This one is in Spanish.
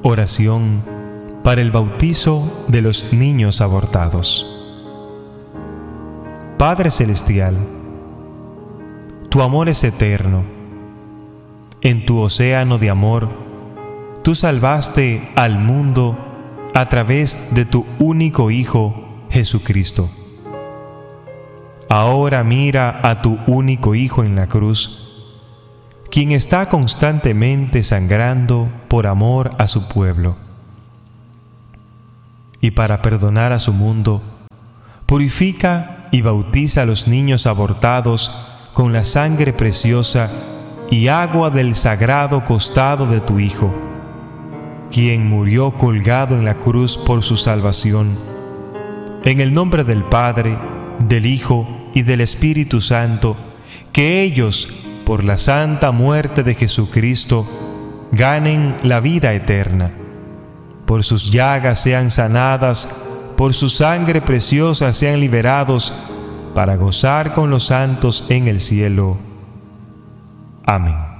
Oración para el bautizo de los niños abortados. Padre Celestial, tu amor es eterno. En tu océano de amor, tú salvaste al mundo a través de tu único Hijo, Jesucristo. Ahora mira a tu único Hijo en la cruz, quien está constantemente sangrando por amor a su pueblo. Y para perdonar a su mundo, purifica y bautiza a los niños abortados con la sangre preciosa y agua del sagrado costado de tu Hijo, quien murió colgado en la cruz por su salvación. En el nombre del Padre, del Hijo y del Espíritu Santo, que ellos, por la santa muerte de Jesucristo, ganen la vida eterna. Por sus llagas sean sanadas, por su sangre preciosa sean liberados, para gozar con los santos en el cielo. Amén.